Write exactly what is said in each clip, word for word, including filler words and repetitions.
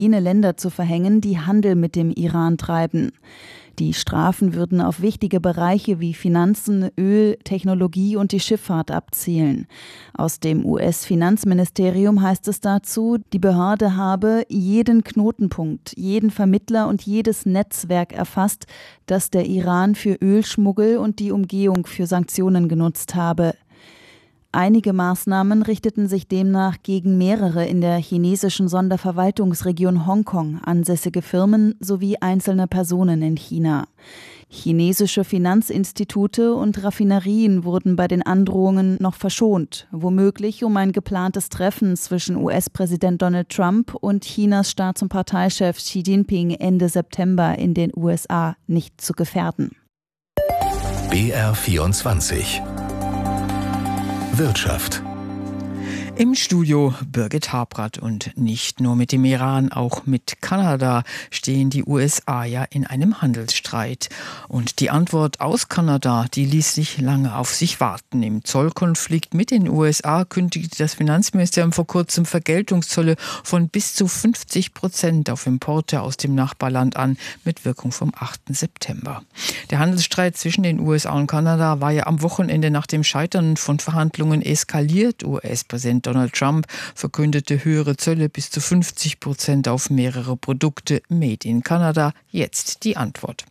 jene Länder zu verhängen, die Handel mit dem Iran treiben. Die Strafen würden auf wichtige Bereiche wie Finanzen, Öl, Technologie und die Schifffahrt abzielen. Aus dem U S-Finanzministerium heißt es dazu, die Behörde habe jeden Knotenpunkt, jeden Vermittler und jedes Netzwerk erfasst, das der Iran für Ölschmuggel und die Umgehung für Sanktionen genutzt habe. Einige Maßnahmen richteten sich demnach gegen mehrere in der chinesischen Sonderverwaltungsregion Hongkong ansässige Firmen sowie einzelne Personen in China. Chinesische Finanzinstitute und Raffinerien wurden bei den Androhungen noch verschont, womöglich um ein geplantes Treffen zwischen U S-Präsident Donald Trump und Chinas Staats- und Parteichef Xi Jinping Ende September in den U S A nicht zu gefährden. B R vierundzwanzig Wirtschaft. Im Studio Birgit Habrath, und nicht nur mit dem Iran, auch mit Kanada stehen die U S A ja in einem Handelsstreit. Und die Antwort aus Kanada, die ließ sich lange auf sich warten. Im Zollkonflikt mit den U S A kündigte das Finanzministerium vor kurzem Vergeltungszölle von bis zu fünfzig Prozent auf Importe aus dem Nachbarland an, mit Wirkung vom achten September. Der Handelsstreit zwischen den U S A und Kanada war ja am Wochenende nach dem Scheitern von Verhandlungen eskaliert. U S-Präsident Donald Trump verkündete höhere Zölle bis zu fünfzig Prozent auf mehrere Produkte made in Kanada. Jetzt die Antwort.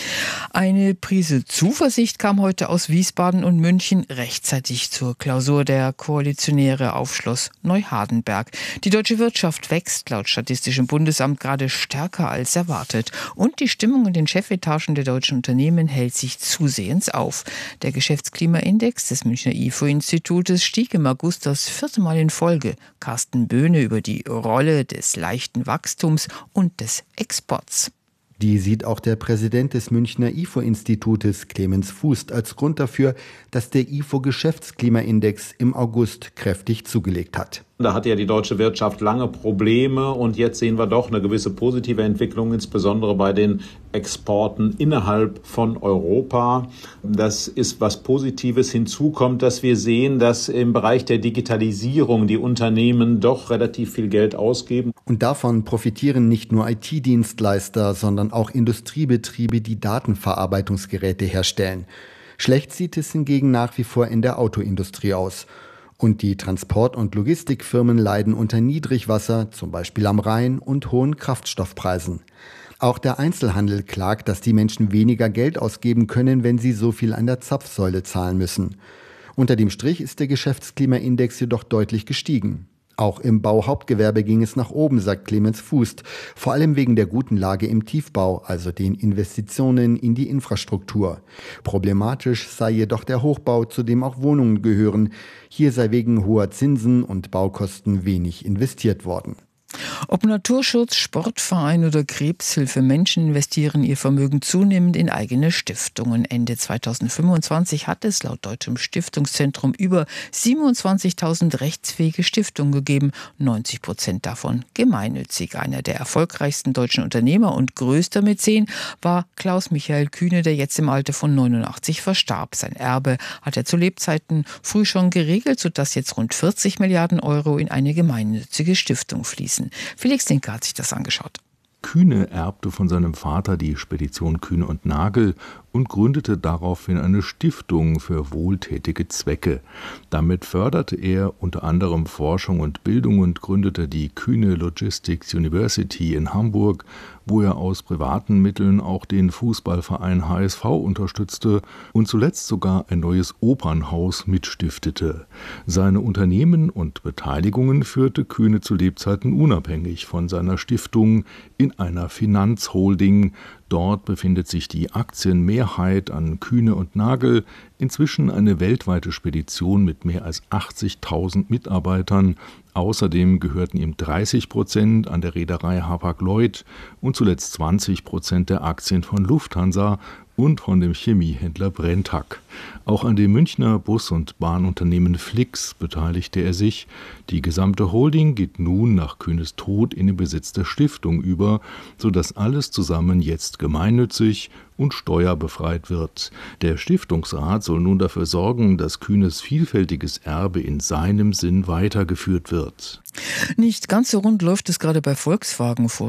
Eine Prise Zuversicht kam heute aus Wiesbaden und München rechtzeitig zur Klausur der Koalitionäre auf Schloss Neuhardenberg. Die deutsche Wirtschaft wächst laut Statistischem Bundesamt gerade stärker als erwartet. Und die Stimmung in den Chefetagen der deutschen Unternehmen hält sich zusehends auf. Der Geschäftsklimaindex des Münchner I F O-Institutes stieg im August das vierte Mal in Folge. Carsten Böhne über die Rolle des leichten Wachstums und des Exports. Die sieht auch der Präsident des Münchner I F O-Institutes, Clemens Fußt, als Grund dafür, dass der I F O-Geschäftsklimaindex im August kräftig zugelegt hat. Da hatte ja die deutsche Wirtschaft lange Probleme und jetzt sehen wir doch eine gewisse positive Entwicklung, insbesondere bei den Exporten innerhalb von Europa. Das ist was Positives. Hinzu kommt, dass wir sehen, dass im Bereich der Digitalisierung die Unternehmen doch relativ viel Geld ausgeben. Und davon profitieren nicht nur I T-Dienstleister, sondern auch Industriebetriebe, die Datenverarbeitungsgeräte herstellen. Schlecht sieht es hingegen nach wie vor in der Autoindustrie aus. Und die Transport- und Logistikfirmen leiden unter Niedrigwasser, zum Beispiel am Rhein, und hohen Kraftstoffpreisen. Auch der Einzelhandel klagt, dass die Menschen weniger Geld ausgeben können, wenn sie so viel an der Zapfsäule zahlen müssen. Unter dem Strich ist der Geschäftsklimaindex jedoch deutlich gestiegen. Auch im Bauhauptgewerbe ging es nach oben, sagt Clemens Fußt, vor allem wegen der guten Lage im Tiefbau, also den Investitionen in die Infrastruktur. Problematisch sei jedoch der Hochbau, zu dem auch Wohnungen gehören. Hier sei wegen hoher Zinsen und Baukosten wenig investiert worden. Ob Naturschutz, Sportverein oder Krebshilfe, Menschen investieren ihr Vermögen zunehmend in eigene Stiftungen. Ende zweitausendfünfundzwanzig hat es laut Deutschem Stiftungszentrum über siebenundzwanzigtausend rechtsfähige Stiftungen gegeben, neunzig Prozent davon gemeinnützig. Einer der erfolgreichsten deutschen Unternehmer und größter Mäzen war Klaus Michael Kühne, der jetzt im Alter von neunundachtzig verstarb. Sein Erbe hat er zu Lebzeiten früh schon geregelt, sodass jetzt rund vierzig Milliarden Euro in eine gemeinnützige Stiftung fließen. Felix Dinker hat sich das angeschaut. Kühne erbte von seinem Vater die Spedition Kühne und Nagel und gründete daraufhin eine Stiftung für wohltätige Zwecke. Damit förderte er unter anderem Forschung und Bildung und gründete die Kühne Logistics University in Hamburg, wo er aus privaten Mitteln auch den Fußballverein H S V unterstützte und zuletzt sogar ein neues Opernhaus mitstiftete. Seine Unternehmen und Beteiligungen führte Kühne zu Lebzeiten unabhängig von seiner Stiftung in einer Finanzholding. Dort befindet sich die Aktienmehrheit an Kühne und Nagel, inzwischen eine weltweite Spedition mit mehr als achtzigtausend Mitarbeitern. Außerdem gehörten ihm dreißig Prozent an der Reederei Hapag-Lloyd und zuletzt zwanzig Prozent der Aktien von Lufthansa und von dem Chemiehändler Brenntag. Auch an dem Münchner Bus- und Bahnunternehmen Flix beteiligte er sich. Die gesamte Holding geht nun nach Kühnes Tod in den Besitz der Stiftung über, sodass alles zusammen jetzt gemeinnützig und steuerbefreit wird. Der Stiftungsrat soll nun dafür sorgen, dass Kühnes vielfältiges Erbe in seinem Sinn weitergeführt wird. Nicht ganz so rund läuft es gerade bei Volkswagen. Vor